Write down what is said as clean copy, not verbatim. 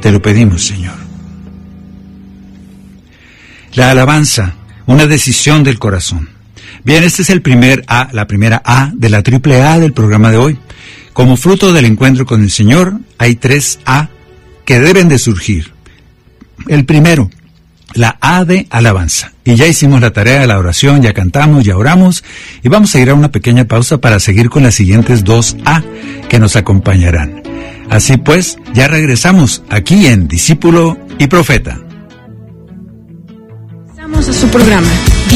Te lo pedimos, Señor. La alabanza, una decisión del corazón. Bien, este es la primera A de la triple A del programa de hoy. Como fruto del encuentro con el Señor, hay 3 A que deben de surgir. El primero, la A de alabanza. Y ya hicimos la tarea de la oración, ya cantamos, ya oramos, y vamos a ir a una pequeña pausa para seguir con las siguientes 2 A que nos acompañarán. Así pues, ya regresamos aquí en Discípulo y Profeta. Vamos a su programa